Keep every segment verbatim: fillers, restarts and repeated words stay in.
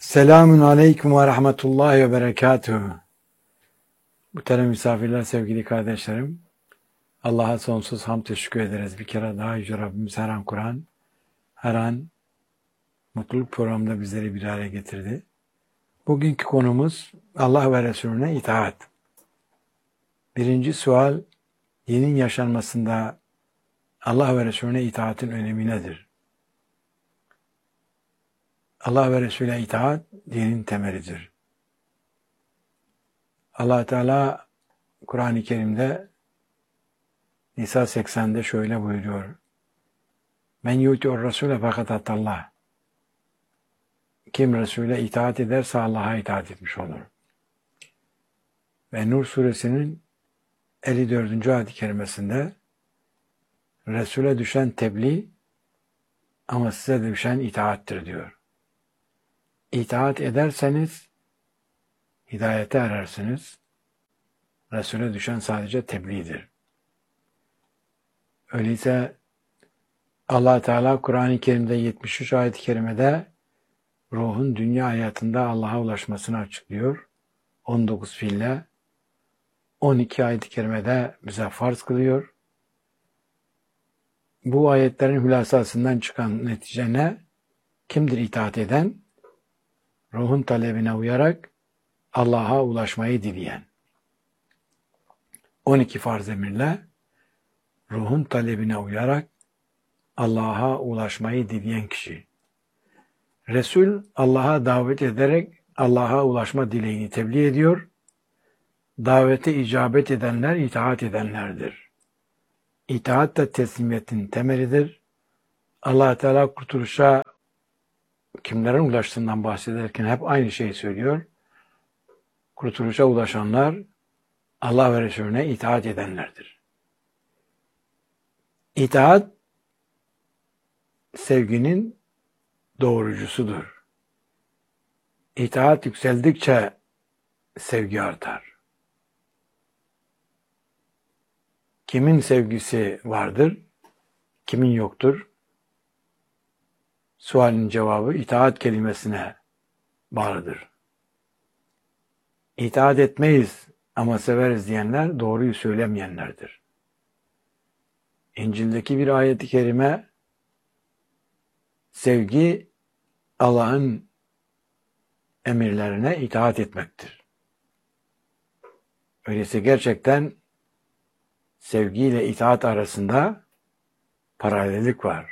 Selamun aleyküm ve rahmetullahi ve berekatuhu. Muhterem misafirler, sevgili kardeşlerim. Allah'a sonsuz hamd ve şükür ederiz. Bir kere daha Yüce Rabbimiz her an Kur'an, her an mutluluk programında bizleri bir araya getirdi. Bugünkü konumuz Allah ve Resulüne itaat. Birinci sual, dinin yaşanmasında Allah ve Resulüne itaatin önemi nedir? Allah ve Resulüne itaat dinin temelidir. Allah Teala Kur'an-ı Kerim'de Nisa seksende şöyle buyuruyor. Men yuti'ur Rasule fakat atallah. Kim Resul'e itaat ederse Allah'a itaat etmiş olur. Ve Nur suresinin elli dördüncü ayet-i kerimesinde Resul'e düşen tebliğ ama size düşen itaattir diyor. İtaat ederseniz hidayete erersiniz. Resul'e düşen sadece tebliğdir. Öyleyse Allah Teala Kur'an-ı Kerim'de yetmiş üç ayet-i kerimede ruhun dünya hayatında Allah'a ulaşmasını açıklıyor. on dokuz fiille on iki ayet-i kerimede bize farz kılıyor. Bu ayetlerin hülasasından çıkan netice ne? Kimdir itaat eden? Ruhun talebine uyarak Allah'a ulaşmayı dileyen. on iki farz emirle ruhun talebine uyarak Allah'a ulaşmayı dileyen kişi. Resul Allah'a davet ederek Allah'a ulaşma dileğini tebliğ ediyor. Davete icabet edenler itaat edenlerdir. İtaat da teslimiyetin temelidir. Allah Teala kurtuluşa kimlerin ulaştığından bahsederken hep aynı şeyi söylüyor. Kurtuluşa ulaşanlar Allah ve Resulüne itaat edenlerdir. İtaat sevginin doğrucusudur. İtaat yükseldikçe sevgi artar. Kimin sevgisi vardır, kimin yoktur? Sualin cevabı itaat kelimesine bağlıdır. İtaat etmeyiz ama severiz diyenler doğruyu söylemeyenlerdir. İncil'deki bir ayet-i kerime sevgi Allah'ın emirlerine itaat etmektir. Öyleyse gerçekten sevgi ile itaat arasında paralellik var.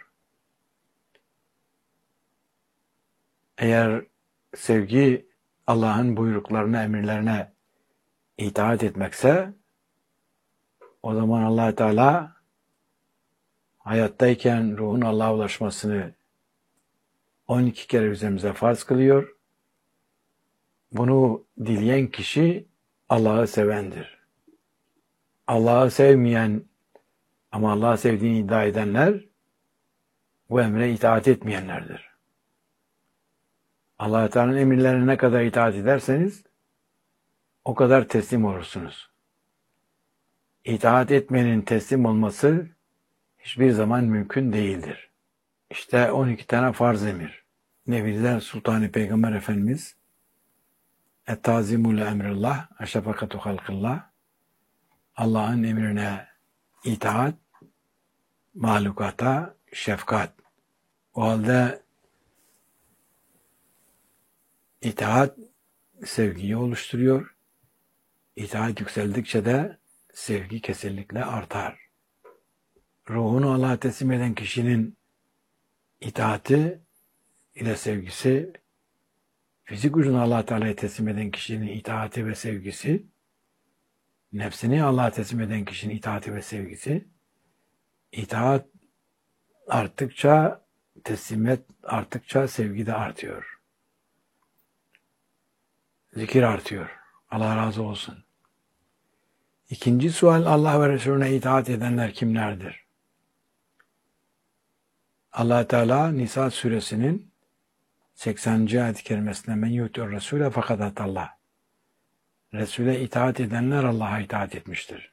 Eğer sevgi Allah'ın buyruklarına, emirlerine itaat etmekse o zaman Allah Teala hayattayken ruhun Allah'a ulaşmasını on iki kere üzerimize farz kılıyor. Bunu dileyen kişi Allah'ı sevendir. Allah'ı sevmeyen ama Allah'ı sevdiğini iddia edenler bu emre itaat etmeyenlerdir. Allah Teala'nın emirlerine ne kadar itaat ederseniz o kadar teslim olursunuz. İtaat etmeyenin teslim olması hiçbir zaman mümkün değildir. İşte on iki tane farz emir. Nebiler Sultanı Peygamber Efendimiz Et-tazimu li emrillah eşefakatu halkillah, Allah'ın emrine itaat, mahlukata şefkat. O halde itaat sevgiyi oluşturuyor. İtaat yükseldikçe de sevgi kesinlikle artar. Ruhunu Allah'a teslim eden kişinin itaati ile sevgisi, fizik ucunu Allah Teala'ya teslim eden kişinin itaati ve sevgisi, nefsini Allah'a teslim eden kişinin itaati ve sevgisi, itaat arttıkça, teslimiyet arttıkça sevgi de artıyor. Zikir artıyor. Allah razı olsun. İkinci sual, Allah ve Resulüne itaat edenler kimlerdir? Allah Teala Nisa suresinin sekseninci ayet-i kerimesinde men yuti'ur Rasule fakat atallah. Resul'e itaat edenler Allah'a itaat etmiştir.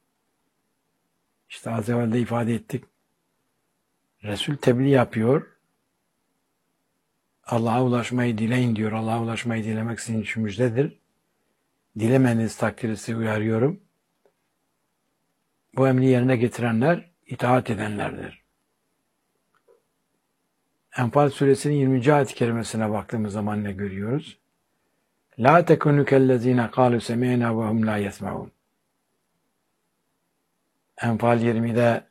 İşte az evvel de ifade ettik. Resul tebliğ yapıyor. Allah'a ulaşmayı dileyin diyor. Allah'a ulaşmayı dilemek sizin için müjdedir. Dilemeniz takdirde sizi uyarıyorum. Bu emri yerine getirenler itaat edenlerdir. Enfal suresinin yirminci ayet-i kerimesine baktığımız zaman ne görüyoruz? La tekunu kellezine kalu semi'na ve hum la yesmaun. Enfal yirmide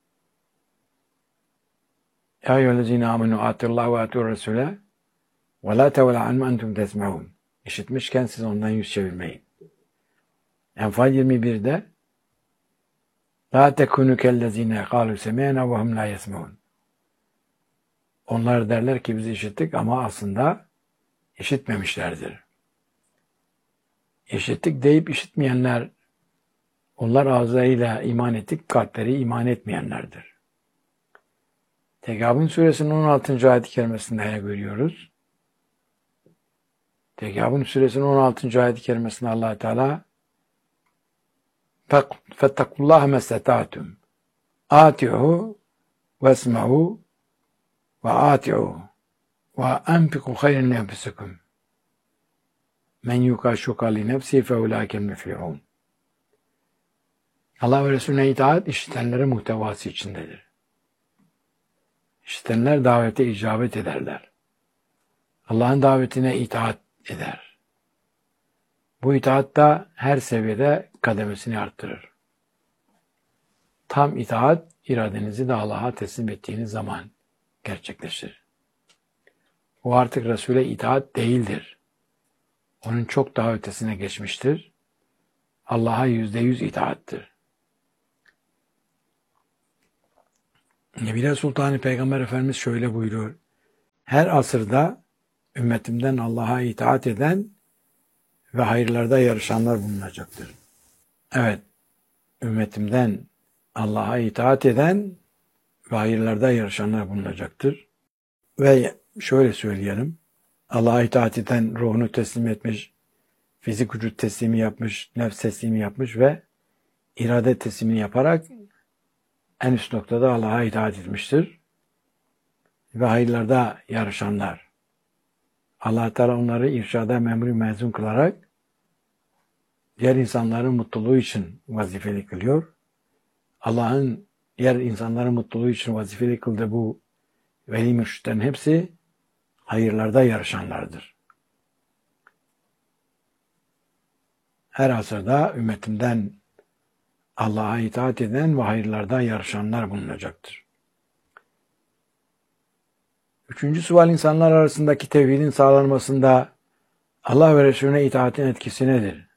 Ya eyyühellezine amenu atillah ve atur resule ve la tevla anme entum tesmaun. İşitmişken siz ondan yüz çevirmeyin. Enfal yirmi birde La tekunu kellezine kalu semi'na ve hum la yesmaun. Onlar derler ki biz işittik ama aslında işitmemişlerdir. İşittik deyip işitmeyenler, onlar ağızlarıyla iman ettik, kalpleri iman etmeyenlerdir. Tegabun suresinin on altıncı ayet-i kerimesinde ne görüyoruz? Tegabun suresinin on altıncı ayet-i kerimesinde Allah Teala fettakullaha mesteta'tum ati'u vesma'u ve ati'u ve enfiku hayren nefsikum men yukaşuka li nefsi fe ulâkel müflihûn. Allah ve Resulüne itaat işitenlerin muhtevası içindedir. İşitenler davete icabet ederler. Allah'ın davetine itaat eder. Bu itaat da her seviyede kademesini arttırır. Tam itaat, iradenizi de Allah'a teslim ettiğiniz zaman gerçekleşir. O artık Resul'e itaat değildir. Onun çok daha ötesine geçmiştir. Allah'a yüzde yüz itaattır. Nebiler Sultanı Peygamber Efendimiz şöyle buyuruyor. Her asırda ümmetimden Allah'a itaat eden ve hayırlarda yarışanlar bulunacaktır. Evet, ümmetimden Allah'a itaat eden ve hayırlarda yarışanlar bulunacaktır. Ve şöyle söyleyelim, Allah'a itaat eden ruhunu teslim etmiş, fizik vücut teslimi yapmış, nefs teslimi yapmış ve irade teslimini yaparak en üst noktada Allah'a itaat etmiştir. Ve hayırlarda yarışanlar. Allah Teala onları irşada memur mezun kılarak diğer insanların mutluluğu için vazifeli kılıyor. Allah'ın diğer insanların mutluluğu için vazifeli kıldığı bu veli mürşitlerin hepsi hayırlarda yarışanlardır. Her asırda ümmetimden Allah'a itaat eden ve hayırlarda yarışanlar bulunacaktır. Üçüncü sual, insanlar arasındaki tevhidin sağlanmasında Allah ve Resulüne itaatin etkisi nedir?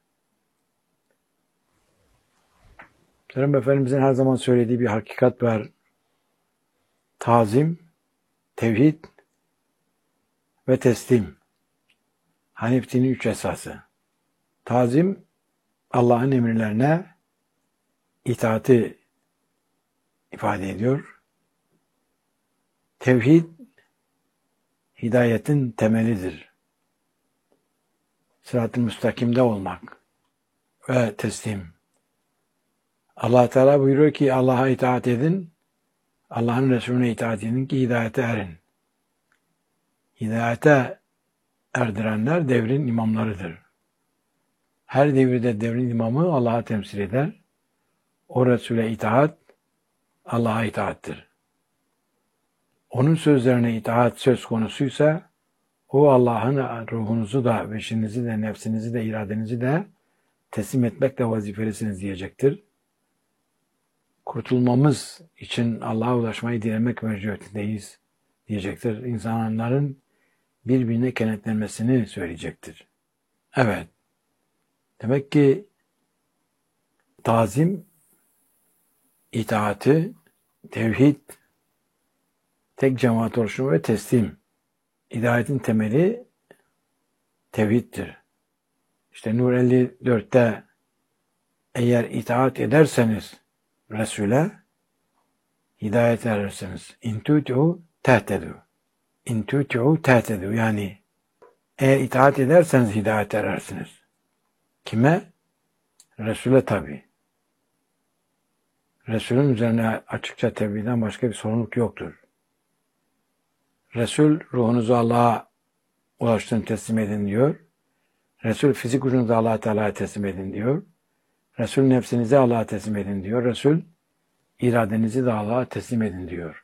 Peygamber Efendimizin her zaman söylediği bir hakikat var. Tazim, tevhid ve teslim. Hanif dinin üç esası. Tazim, Allah'ın emirlerine itaati ifade ediyor. Tevhid, hidayetin temelidir. Sırat-ı müstakimde olmak ve teslim. Allah Teala buyuruyor ki Allah'a itaat edin, Allah'ın Resulüne itaat edin ki hidayete erin. Hidayete erdirenler devrin imamlarıdır. Her devirde devrin imamı Allah'a temsil eder. O Resul'e itaat, Allah'a itaattir. Onun sözlerine itaat söz konusuysa, o Allah'ın ruhunuzu da, beşinizi de, nefsinizi de, iradenizi de teslim etmekle vazifelisiniz diyecektir. Kurtulmamız için Allah'a ulaşmayı dilemek mecburiyetindeyiz diyecektir. İnsanların birbirine kenetlenmesini söyleyecektir. Evet. Demek ki tazim, itaati, tevhid, tek cemaat oluşumu ve teslim. Hidayetin temeli tevhiddir. İşte Nur elli dörtte eğer itaat ederseniz Resul'e hidayet edersiniz. İntütü tehtedü. İntütü tehtedü. Yani eğer itaat ederseniz hidayet edersiniz. Kime? Resul'e tabi. Resul'ün üzerine açıkça tevhidden başka bir sorumluluk yoktur. Resul ruhunuzu Allah'a ulaştığını teslim edin diyor. Resul fizik gücünüzü Allah Teala'ya teslim edin diyor. Resul nefsinizi Allah'a teslim edin diyor. Resul iradenizi de Allah'a teslim edin diyor.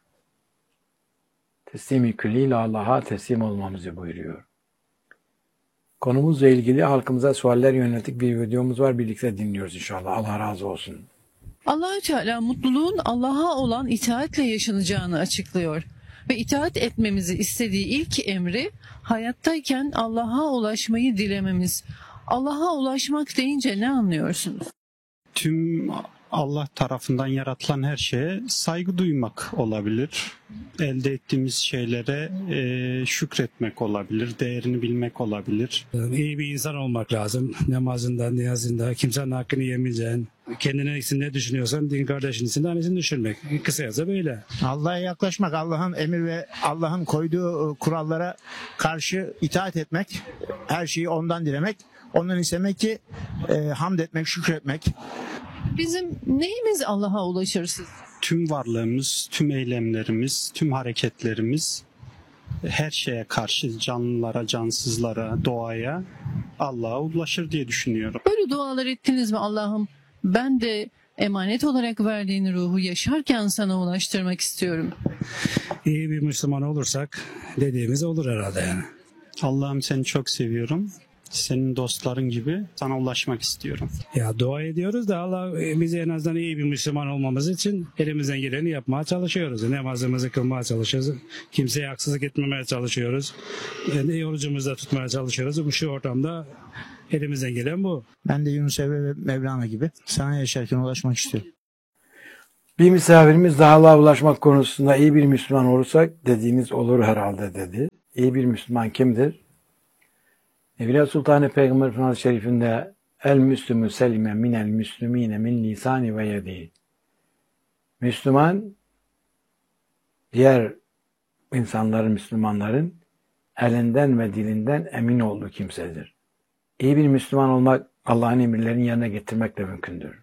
Teslimi külliyle Allah'a teslim olmamızı buyuruyor. Konumuzla ilgili halkımıza sualler yönelik bir videomuz var. Birlikte dinliyoruz inşallah. Allah razı olsun. Allah-u Teala mutluluğun Allah'a olan itaatle yaşanacağını açıklıyor. Ve itaat etmemizi istediği ilk emri hayattayken Allah'a ulaşmayı dilememiz. Allah'a ulaşmak deyince ne anlıyorsunuz? Tüm Allah tarafından yaratılan her şeye saygı duymak olabilir. Elde ettiğimiz şeylere e, şükretmek olabilir, değerini bilmek olabilir. İyi bir insan olmak lazım. Namazında, niyazında, kimsenin hakkını yemeyeceksin. Kendine ne düşünüyorsan din kardeşinin de annesini düşünmek. Kısacası böyle. Allah'a yaklaşmak, Allah'ın emir ve Allah'ın koyduğu kurallara karşı itaat etmek, her şeyi ondan dilemek, ondan istemek ki e, hamd etmek, şükretmek. Bizim neyimiz Allah'a ulaşırsız? Tüm varlığımız, tüm eylemlerimiz, tüm hareketlerimiz her şeye karşı canlılara, cansızlara, doğaya Allah'a ulaşır diye düşünüyorum. Böyle dualar ettiniz mi Allah'ım? Ben de emanet olarak verdiğin ruhu yaşarken sana ulaştırmak istiyorum. İyi bir Müslüman olursak dediğimiz olur herhalde yani. Allah'ım seni çok seviyorum. Senin dostların gibi sana ulaşmak istiyorum. Ya dua ediyoruz da Allah bize en azından iyi bir Müslüman olmamız için elimizden geleni yapmaya çalışıyoruz. Namazımızı kılmaya çalışıyoruz. Kimseye haksızlık etmemeye çalışıyoruz. Yani orucumuzu da tutmaya çalışıyoruz. Bu şu ortamda elimizden gelen bu. Ben de Yunus Emre ve Mevlana gibi sana yaşarken ulaşmak istiyorum. Bir misafirimiz daha Allah'a ulaşmak konusunda iyi bir Müslüman olursak dediğiniz olur herhalde dedi. İyi bir Müslüman kimdir? Evliya Sultan Peygamber Efendimiz Şerifinde el müslümü selime minel müslümine min lisani ve yedi. Müslüman diğer insanların, Müslümanların elinden ve dilinden emin olduğu kimsedir. İyi bir Müslüman olmak Allah'ın emirlerini yerine getirmekle mümkündür.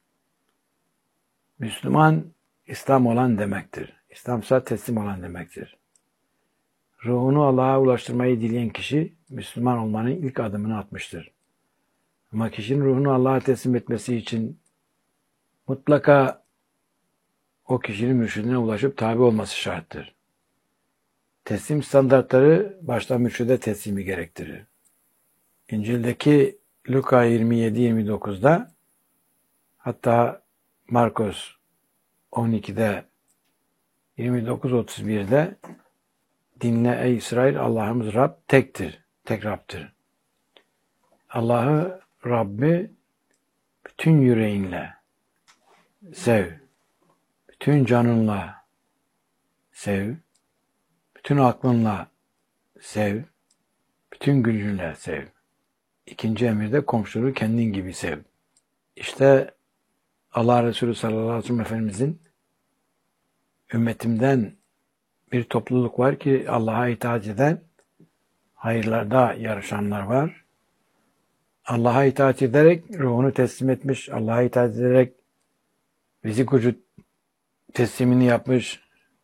Müslüman İslam olan demektir. İslamsa teslim olan demektir. Ruhunu Allah'a ulaştırmayı dileyen kişi Müslüman olmanın ilk adımını atmıştır. Ama kişinin ruhunu Allah'a teslim etmesi için mutlaka o kişinin mürşidine ulaşıp tabi olması şarttır. Teslim standartları başta mürşide teslimi gerektirir. İncil'deki Luka yirmi yedi yirmi dokuzda hatta Markos on ikide yirmi dokuz otuz birde dinle ey İsrail, Allah'ımız Rab tektir, tek Rab'dır. Allah'ı, Rabbi bütün yüreğinle sev, bütün canınla sev, bütün aklınla sev, bütün gücünle sev. İkinci emirde komşunu kendin gibi sev. İşte Allah Resulü sallallahu aleyhi ve sellem Efendimizin ümmetimden bir topluluk var ki Allah'a itaat eden, hayırlarda yarışanlar var. Allah'a itaat ederek ruhunu teslim etmiş, Allah'a itaat ederek fizik gücü teslimini yapmış,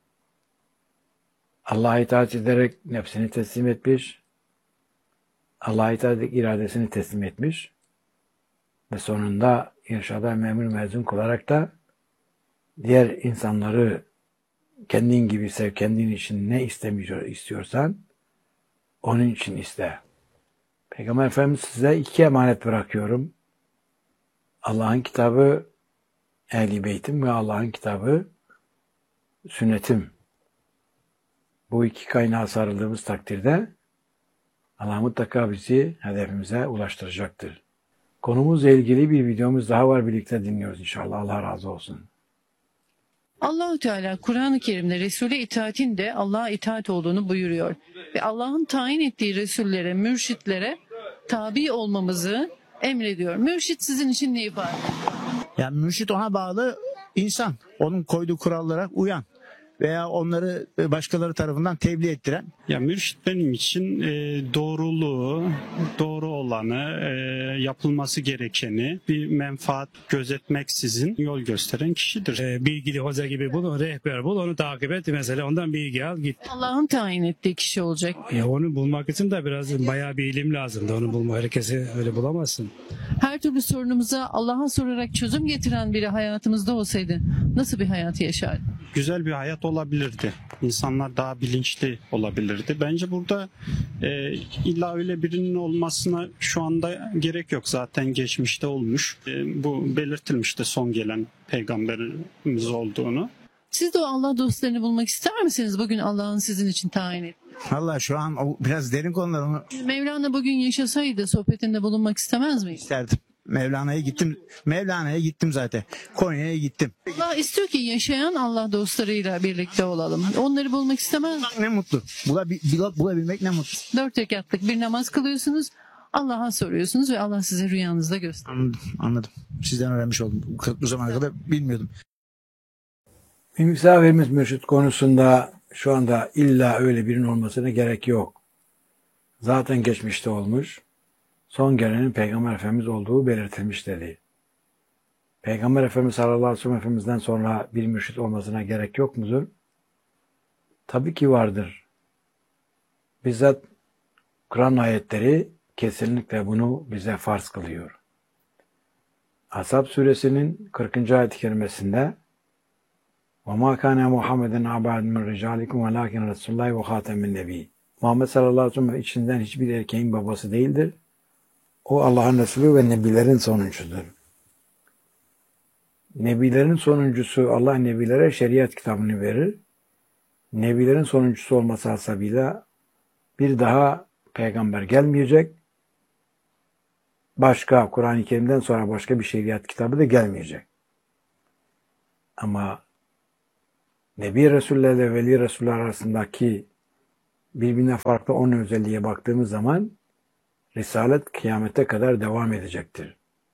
Allah'a itaat ederek nefsini teslim etmiş, Allah'a itaat ederek iradesini teslim etmiş ve sonunda irşada memur mezun kılarak da diğer insanları kendin gibi sev, kendin için ne istemiyor, istiyorsan onun için iste. Peygamber Efendimiz size iki emanet bırakıyorum. Allah'ın kitabı Ehl-i Beytim ve Allah'ın kitabı sünnetim. Bu iki kaynağa sarıldığımız takdirde Allah mutlaka bizi hedefimize ulaştıracaktır. Konumuzla ilgili bir videomuz daha var. Birlikte dinliyoruz inşallah. Allah razı olsun. Allah-u Teala Kur'an-ı Kerim'de Resul'e itaatin de Allah'a itaat olduğunu buyuruyor. Ve Allah'ın tayin ettiği Resullere, mürşitlere tabi olmamızı emrediyor. Mürşit sizin için ne ifade ediyor? Yani mürşit ona bağlı insan. Onun koyduğu kurallara uyan. veya onları başkaları tarafından tebliğ ettiren. Ya mürşit benim için e, doğruluğu, doğru olanı, e, yapılması gerekeni bir menfaat gözetmeksizin yol gösteren kişidir. E, bilgili hoca gibi bul, rehber bul, onu takip et. Mesela ondan bilgi al git. Allah'ın tayin ettiği kişi olacak. Ya onu bulmak için de biraz bayağı bir ilim lazım. Da onu bulma, herkesi öyle bulamazsın. Her türlü sorunumuza Allah'a sorarak çözüm getiren biri hayatımızda olsaydı nasıl bir hayat yaşardı? Güzel bir hayat olabilirdi. İnsanlar daha bilinçli olabilirdi. Bence burada e, illa öyle birinin olmasına şu anda gerek yok. Zaten geçmişte olmuş. E, bu belirtilmişti son gelen peygamberimiz olduğunu. Siz de o Allah dostlarını bulmak ister misiniz bugün Allah'ın sizin için tayin ettiği? Valla şu an o biraz derin konular, onu Mevlana bugün yaşasaydı sohbetinde bulunmak istemez miydi? isterdim. Mevlana'ya gittim. Mevlana'ya gittim zaten. Konya'ya gittim. Allah istiyor ki yaşayan Allah dostlarıyla birlikte olalım. Onları bulmak istemez mi? Ne mutlu. Bulabi, bula- bulabilmek ne mutlu. Dört rekatlık bir namaz kılıyorsunuz. Allah'a soruyorsunuz ve Allah size rüyanızda gösteriyor. Anladım, anladım. Sizden öğrenmiş oldum. Bu, bu zamana kadar bilmiyordum. Bir misafirimiz mürşit konusunda şu anda illa öyle birinin olmasına gerek yok. Zaten geçmişte olmuş. Son gelenin Peygamber Efendimiz olduğu belirtilmiş dedi. Peygamber Efendimiz sallallahu aleyhi ve sellem Efendimiz'den sonra bir mürşit olmasına gerek yok mudur? Tabii ki vardır. Bizzat Kur'an ayetleri kesinlikle bunu bize farz kılıyor. Ashab suresinin kırkıncı ayet-i kerimesinde وَمَا كَانَ مُحَمَّدًا عَبَادٍ مِنْ رِجَالِكُمْ وَلَاكِنْ رَسُولُ اللّٰهِ وَخَاتَمِ النَّبِيِّ Muhammed sallallahu aleyhi ve sellem içinden hiçbir erkeğin babası değildir. O Allah'ın Resulü ve Nebilerin sonuncusudur. Nebilerin sonuncusu, Allah Nebilere şeriat kitabını verir. Nebilerin sonuncusu olması hasabıyla bir daha peygamber gelmeyecek. Başka, Kur'an-ı Kerim'den sonra başka bir şeriat kitabı da gelmeyecek. Ama Nebi Resuller ile Veli Resuller arasındaki birbirine farklı on özelliğe baktığımız zaman Risalet kıyamete kadar devam edecektir.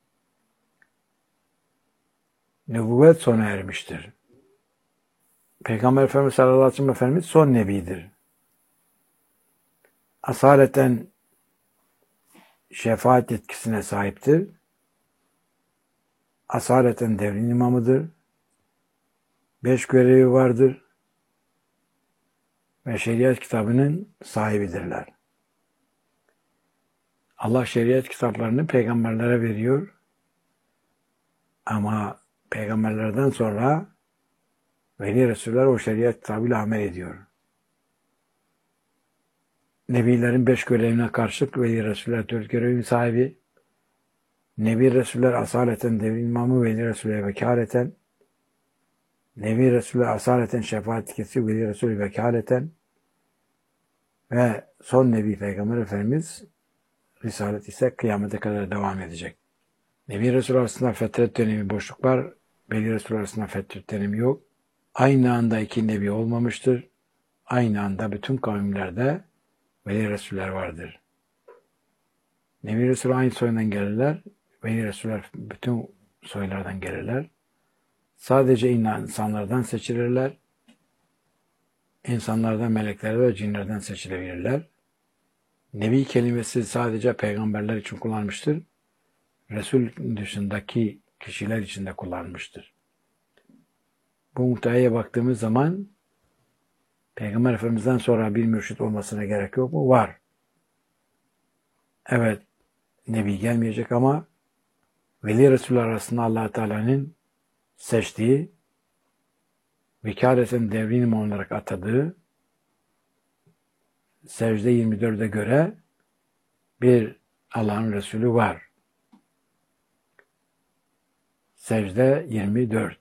Nübüvvet sona ermiştir. Peygamber Efendimiz sallallahu aleyhi ve sellem Efendimiz son nebidir. Asaleten şefaat etkisine sahiptir. Asaleten devrin imamıdır. Beş görevi vardır. Ve şeriat kitabının sahibidirler. Allah şeriat kitaplarını peygamberlere veriyor. Ama peygamberlerden sonra Veli Resuller o şeriat kitabıyla amel ediyor. Nebilerin beş görevine karşılık Veli Resuller dört görevin sahibi. Nebi Resuller asaleten devrin imamı, Veli Resuller vekaleten. Nebi Resuller asaleten şefaat kesiyor, Veli Resuller vekaleten. Ve son Nebi Peygamber Efendimiz Risalet ise kıyamete kadar devam edecek. Nebi Resul arasında fetret dönemi boşluk var. Veli Resul arasında fetret dönemi yok. Aynı anda iki Nebi olmamıştır. Aynı anda bütün kavimlerde Veli Resuller vardır. Nebi Resul aynı soyundan gelirler. Veli Resuller bütün soylardan gelirler. Sadece insanlardan seçilirler. İnsanlardan, melekler ve cinlerden seçilebilirler. Nebi kelimesi sadece peygamberler için kullanmıştır. Resul dışındaki kişiler için de kullanmıştır. Bu muhtevaya baktığımız zaman Peygamber Efendimiz'den sonra bir mürşit olmasına gerek yok mu? Var. Evet, Nebi gelmeyecek ama Veli Resuller arasında Allah Teala'nın seçtiği, vekaleten devrin imam olarak atadığı Secde yirmi dörde göre bir Allah'ın Resulü var. Secde yirmi dört.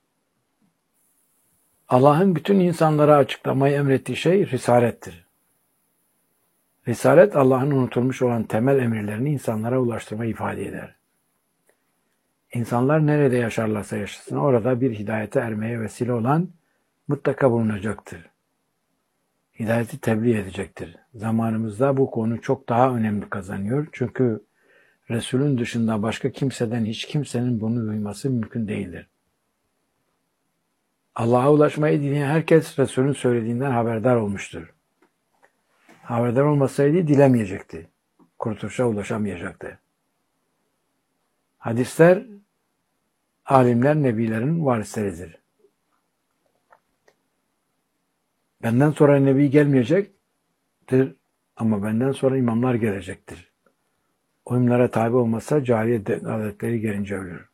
Allah'ın bütün insanlara açıklamayı emrettiği şey risalettir. Risalet Allah'ın unutulmuş olan temel emirlerini insanlara ulaştırmayı ifade eder. İnsanlar nerede yaşarlarsa yaşasın orada bir hidayete ermeye vesile olan mutlaka bulunacaktır. Hidayeti tebliğ edecektir. Zamanımızda bu konu çok daha önemli kazanıyor. Çünkü Resul'ün dışında başka kimseden hiç kimsenin bunu duyması mümkün değildir. Allah'a ulaşmayı dileyen herkes Resul'ün söylediğinden haberdar olmuştur. Haberdar olmasaydı dilemeyecekti. Kurtuluşa ulaşamayacaktı. Hadisler, alimler, nebilerin varisleridir. Benden sonra nebi gelmeyecektir ama benden sonra imamlar gelecektir. O imamlara tabi olmazsa cahiliye adetleri gelince ölür.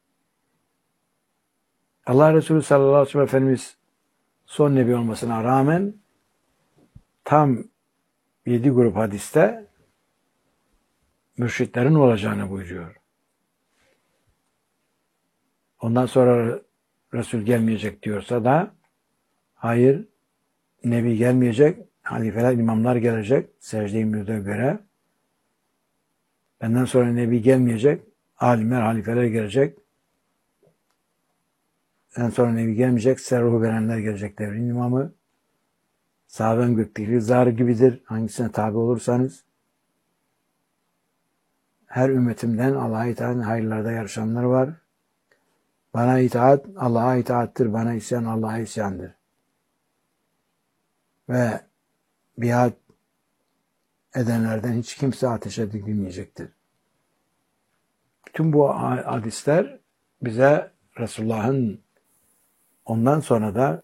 Allah Resulü sallallahu aleyhi ve sellem Efendimiz son nebi olmasına rağmen tam yedi grup hadiste mürşitlerin olacağını buyuruyor. Ondan sonra Resul gelmeyecek diyorsa da hayır, nebi gelmeyecek, halifeler, imamlar gelecek secde-i mürdeye göre. Benden sonra nebi gelmeyecek, alimler, halifeler gelecek. Benden sonra nebi gelmeyecek, serruhu verenler gelecek, devrin imamı. Sahaben gökteki zar gibidir. Hangisine tabi olursanız. Her ümmetimden Allah'a itaat hayırlarda yarışanlar var. Bana itaat Allah'a itaattir. Bana isyan Allah'a isyandır. Ve biat edenlerden hiç kimse ateşe dikilmeyecektir. Bütün bu hadisler bize Resulullah'ın ondan sonra da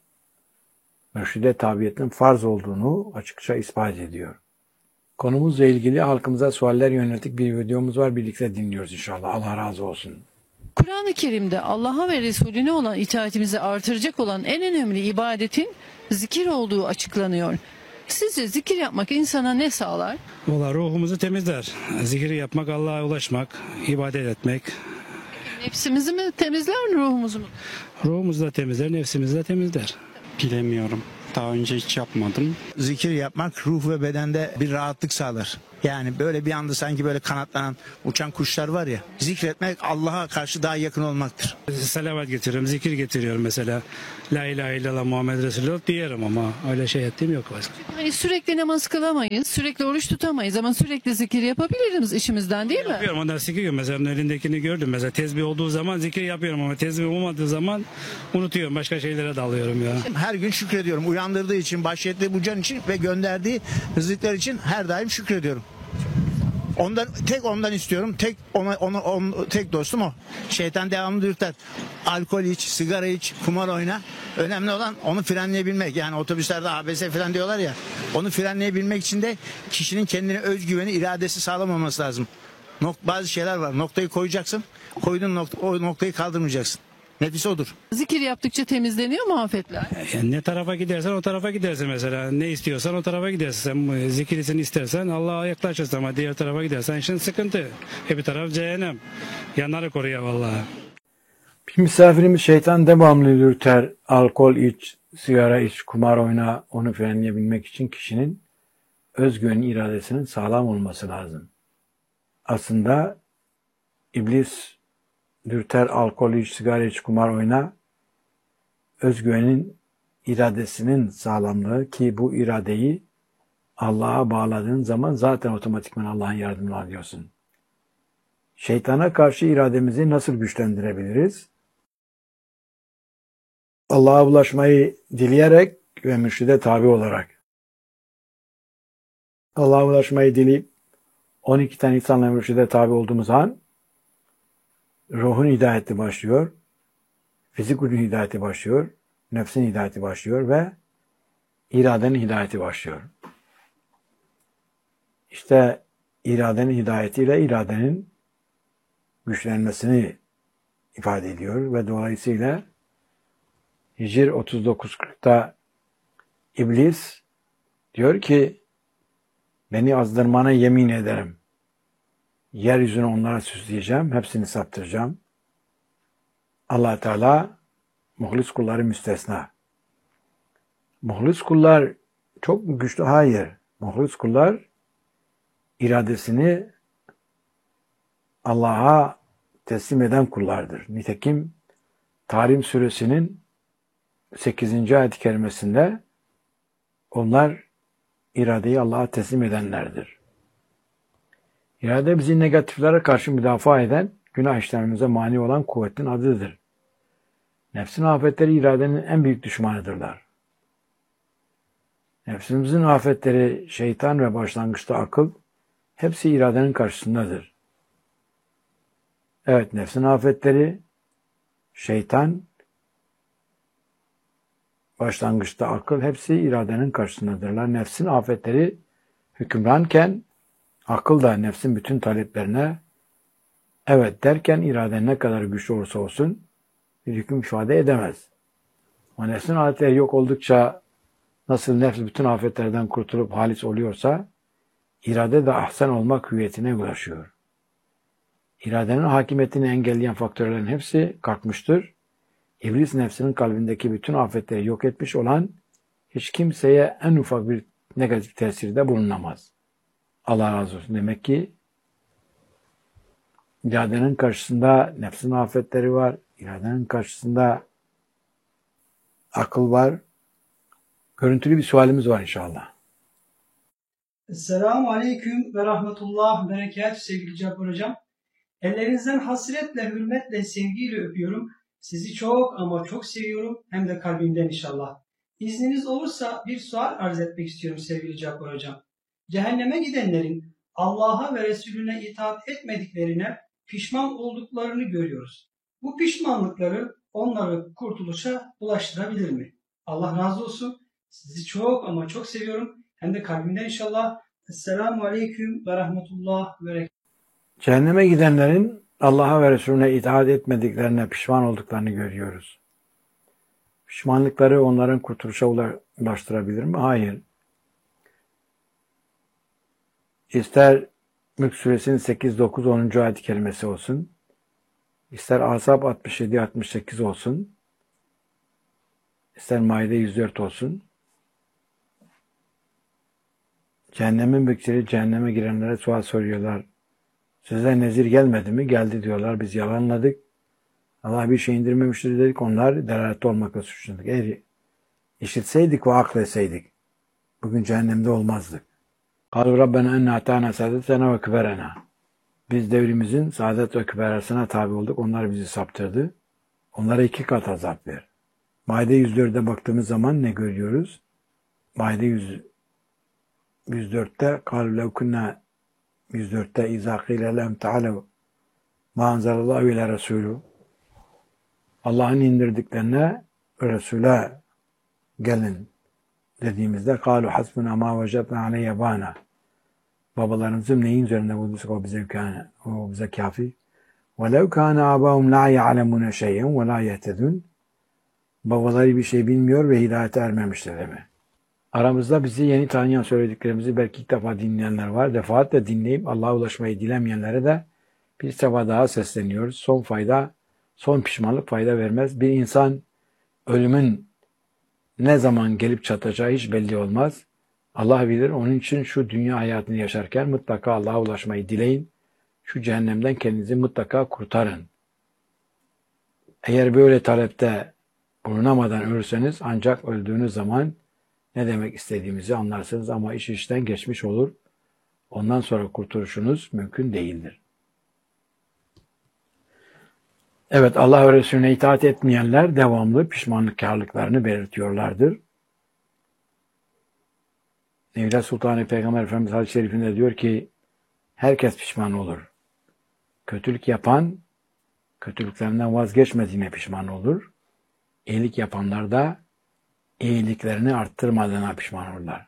mürşide tabiyetin farz olduğunu açıkça ispat ediyor. Konumuzla ilgili halkımıza sualler yönelik bir videomuz var. Birlikte dinliyoruz inşallah. Allah razı olsun. Kur'an-ı Kerim'de Allah'a ve Resulüne olan itaatimizi artıracak olan en önemli ibadetin zikir olduğu açıklanıyor. Sizce zikir yapmak insana ne sağlar? Valla ruhumuzu temizler. Zikri yapmak, Allah'a ulaşmak, ibadet etmek. Nefsimizi mi temizler, ruhumuzu mu? Ruhumuzu da temizler, nefsimizi de temizler. Bilemiyorum. Daha önce hiç yapmadım. Zikir yapmak ruh ve bedende bir rahatlık sağlar. Yani böyle bir anda sanki böyle kanatlanan uçan kuşlar var ya. Zikretmek Allah'a karşı daha yakın olmaktır. Salavat getiriyorum, zikir getiriyorum mesela. La ilahe illallah Muhammed Resulullah diyelim ama öyle şey ettiğim yok. Hani sürekli namaz kılamayız, sürekli oruç tutamayız ama sürekli zikir yapabiliriz işimizden, değil mi? Yapıyorum, ondan zikir mesela elindekini gördüm. Mesela tesbih olduğu zaman zikir yapıyorum ama tesbih olmadığı zaman unutuyorum. Başka şeylere dalıyorum ya. Her gün şükrediyorum. Uyandırdığı için, bahşettiği bu can için ve gönderdiği rızıklar için her daim şükrediyorum. Ondan tek ondan istiyorum. Tek ona onu on, tek dostum o. Şeytan devamlı dürter. Alkol iç, sigara iç, kumar oyna. Önemli olan onu frenleyebilmek. Yani otobüslerde A B S falan diyorlar ya. Onu frenleyebilmek için de kişinin kendine özgüveni, iradesi sağlam olması lazım. Nok bazı şeyler var. Noktayı koyacaksın. Koyduğun nokta, o noktayı kaldırmayacaksın. Nefis odur. Zikir yaptıkça temizleniyor mu afetler? Yani ne tarafa gidersen o tarafa gidersin mesela. Ne istiyorsan o tarafa gidersin. Sen zikirisini istersen Allah'a yaklaşırsın ama diğer tarafa gidersen işin sıkıntı. E bir taraf cehennem. Yanları koruyor vallahi. Bir misafirimiz şeytan devamlı dürter. Alkol iç, sigara iç, kumar oyna. Onu frenleyebilmek için kişinin özgüveni, iradesinin sağlam olması lazım. Aslında iblis dürter, alkol iç, sigara iç, kumar oyna. Özgüvenin, iradesinin sağlamlığı ki bu iradeyi Allah'a bağladığın zaman zaten otomatikman Allah'ın yardımını alıyorsun. Şeytana karşı irademizi nasıl güçlendirebiliriz? Allah'a ulaşmayı dileyerek ve mürşide tabi olarak. Allah'a ulaşmayı dileyip on iki tane insanla mürşide tabi olduğumuz an ruhun hidayeti başlıyor, fizik gücün hidayeti başlıyor, nefsin hidayeti başlıyor ve iradenin hidayeti başlıyor. İşte iradenin hidayetiyle iradenin güçlenmesini ifade ediyor ve dolayısıyla Hicr otuz dokuz kırkta iblis diyor ki beni azdırmana yemin ederim. Yeryüzünü onlara süsleyeceğim, hepsini saptıracağım. Allah Teala muhlis kulları müstesna. Muhlis kullar çok mu güçlü? Hayır. Muhlis kullar iradesini Allah'a teslim eden kullardır. Nitekim Tahrim suresinin sekizinci ayet-i kerimesinde onlar iradeyi Allah'a teslim edenlerdir. İrade bizi negatiflere karşı müdafaa eden, günah işlememize mani olan kuvvetin adıdır. Nefsin afetleri iradenin en büyük düşmanıdırlar. Nefsimizin afetleri şeytan ve başlangıçta akıl, hepsi iradenin karşısındadır. Evet, nefsin afetleri şeytan, başlangıçta akıl, hepsi iradenin karşısındadırlar. Nefsin afetleri hükümranken akıl da nefsin bütün taleplerine evet derken iraden ne kadar güçlü olursa olsun bir hüküm ifade edemez. Ama nefsin afetleri yok oldukça nasıl nefs bütün afetlerden kurtulup halis oluyorsa irade de ahsen olmak hüviyetine ulaşıyor. İradenin hakimiyetini engelleyen faktörlerin hepsi kalkmıştır. İblis nefsinin kalbindeki bütün afetleri yok etmiş olan hiç kimseye en ufak bir negatif tesirde bulunamaz. Allah razı olsun. Demek ki iradenin karşısında nefsin afetleri var. İradenin karşısında akıl var. Görüntülü bir sualimiz var inşallah. Esselamu Aleyküm ve Rahmetullah ve Berekatuhu sevgili Cabbar Hocam. Ellerinizden hasretle, hürmetle, sevgiyle öpüyorum. Sizi çok ama çok seviyorum. Hem de kalbimden inşallah. İzniniz olursa bir sual arz etmek istiyorum sevgili Cabbar Hocam. Cehenneme gidenlerin Allah'a ve Resulüne itaat etmediklerine pişman olduklarını görüyoruz. Bu pişmanlıkları onları kurtuluşa ulaştırabilir mi? Allah razı olsun. Sizi çok ama çok seviyorum. Hem de kalbimden inşallah. Esselamu Aleyküm ve Rahmetullah ve Berekatuhu. Cehenneme gidenlerin Allah'a ve Resulüne itaat etmediklerine pişman olduklarını görüyoruz. Pişmanlıkları onların kurtuluşa ulaştırabilir mi? Hayır. İster Mülk Suresinin sekiz, dokuz, onuncu ayet-i kerimesi olsun, ister Ahzab altmış yedi, altmış sekiz olsun, ister Maide yüz dört olsun, cehennemin bekçileri cehenneme girenlere sual soruyorlar. Size nezir gelmedi mi? Geldi diyorlar. Biz yalanladık. Allah bir şey indirmemiştir dedik. Onlar delaletli olmakla suçladık. Eğer işitseydik ve akletseydik bugün cehennemde olmazdık. قَالُوا رَبَّنَا اَنَّا اَتَانَا سَادَتَنَا وَكُبَرَنَا Biz devrimizin saadet ve küberasına tabi olduk. Onlar bizi saptırdı. Onlara iki kat azap ver. Maide yüz dörde baktığımız zaman ne görüyoruz? Maide yüz dörtte قَالُوا لَوْ كُنَّا yüz dörtte اِذَا قِيلَ لَهُمْ تَعَلَوْا مَا أَنْزَلَ اللّٰهُ اِلَى رَسُولُهُ Allah'ın indirdiklerine Resul'e gelin dediğimizde قَالُوا حَسْبُنَا مَا وَجَدْنَا عَلَيْهِ بَانَا Babalarımızın neyin üzerinde bulduysak o bize, o bize kafi. وَلَوْ كَانَ آبَاهُمْ لَا يَعْلَمُونَ شَيْئًا وَلَا يَهْتَدُونَ Babaları bir şey bilmiyor ve hidayete ermemişler demek. Aramızda bizi yeni tanıyan söylediklerimizi belki ilk defa dinleyenler var. Defaatle dinleyip Allah'a ulaşmayı dilemeyenlere de bir sefer daha sesleniyoruz. Son fayda, son pişmanlık fayda vermez. Bir insan ölümün ne zaman gelip çatacağı hiç belli olmaz. Allah bilir. Onun için şu dünya hayatını yaşarken mutlaka Allah'a ulaşmayı dileyin. Şu cehennemden kendinizi mutlaka kurtarın. Eğer böyle talepte bulunamadan ölürseniz ancak öldüğünüz zaman ne demek istediğimizi anlarsınız ama iş işten geçmiş olur. Ondan sonra kurtuluşunuz mümkün değildir. Evet, Allah ve Resulüne itaat etmeyenler devamlı pişmanlıkkarlıklarını belirtiyorlardır. Nevla Sultan-ı Peygamber Efendimiz hadis-i şerifinde diyor ki herkes pişman olur. Kötülük yapan kötülüklerinden vazgeçmediğine pişman olur. İyilik yapanlar da iyiliklerini arttırmadığına pişman olurlar.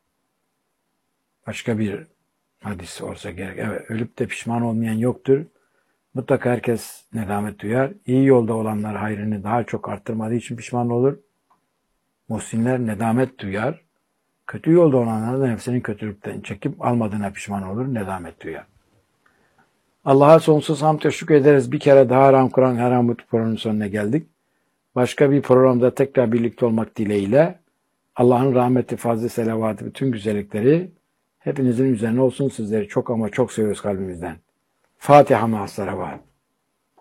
Başka bir hadis olsa gerek. Evet, ölüp de pişman olmayan yoktur. Mutlaka herkes nedamet duyar. İyi yolda olanlar hayrını daha çok arttırmadığı için pişman olur. Muhsinler nedamet duyar. Kötü yolda olanlar da nefsinin kötülükten çekip almadığına pişman olur, nedamet duyar. Allah'a sonsuz hamd ve şükür ederiz. Bir kere daha Haram Kur'an Haram Mutlu programının sonuna geldik. Başka bir programda tekrar birlikte olmak dileğiyle Allah'ın rahmeti, fazlı selavatı, bütün güzellikleri hepinizin üzerine olsun. Sizleri çok ama çok seviyoruz kalbimizden. Fatiha ma'as salavat.